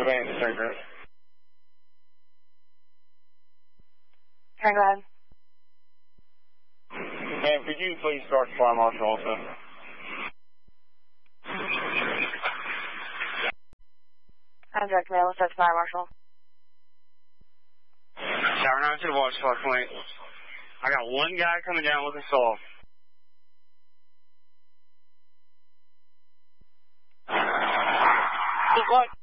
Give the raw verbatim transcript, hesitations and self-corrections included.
Advance, Trigger. Karen, go ahead. Ma'am, could you please start the fire marshal also? I'm Direct Mail. Let's start the fire marshal. Tower nine to the water supply point. I got one guy coming down looking soft. Look like